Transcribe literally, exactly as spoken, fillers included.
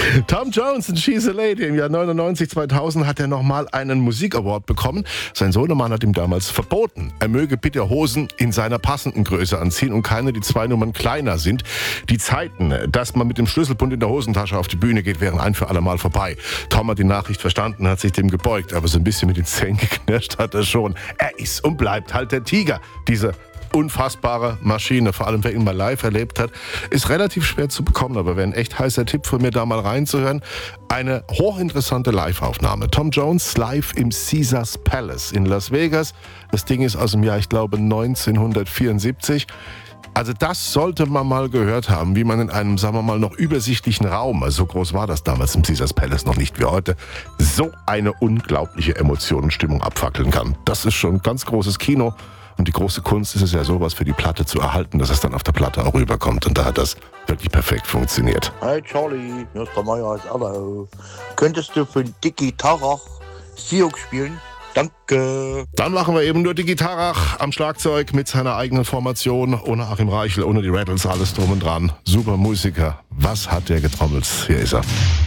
Tom Jones und She's a Lady. Im Jahr neunundneunzig, zweitausend hat er nochmal einen Musikaward bekommen. Sein Sohnemann hat ihm damals verboten, er möge bitte Hosen in seiner passenden Größe anziehen und keine, die zwei Nummern kleiner sind. Die Zeiten, dass man mit dem Schlüsselbund in der Hosentasche auf die Bühne geht, wären ein für alle Mal vorbei. Tom hat die Nachricht verstanden, hat sich dem gebeugt, aber so ein bisschen mit den Zähnen geknirscht hat er schon. Er ist und bleibt halt der Tiger, diese unfassbare Maschine. Vor allem, wer ihn mal live erlebt hat, ist relativ schwer zu bekommen, aber wäre ein echt heißer Tipp von mir, da mal reinzuhören. Eine hochinteressante Live-Aufnahme. Tom Jones live im Caesars Palace in Las Vegas. Das Ding ist aus dem Jahr, ich glaube, neunzehnhundertvierundsiebzig. Also das sollte man mal gehört haben, wie man in einem, sagen wir mal, noch übersichtlichen Raum, also so groß war das damals im Caesars Palace noch nicht wie heute, so eine unglaubliche Emotion und Stimmung abfackeln kann. Das ist schon ganz großes Kino. Und die große Kunst ist es ja, sowas für die Platte zu erhalten, dass es dann auf der Platte auch rüberkommt. Und da hat das wirklich perfekt funktioniert. Hey Charlie, hier ist der Meier. Hallo. Könntest du für Dicky Tarach Sioux spielen? Danke. Dann machen wir eben nur Dicky Tarach am Schlagzeug mit seiner eigenen Formation, ohne Achim Reichel, ohne die Rattles, alles drum und dran. Super Musiker. Was hat der getrommelt? Hier ist er.